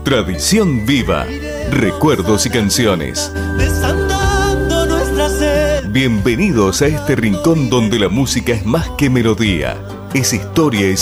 Tradición viva, recuerdos y canciones. Desandando nuestra sed. Bienvenidos a este rincón donde la música es más que melodía, es historia, es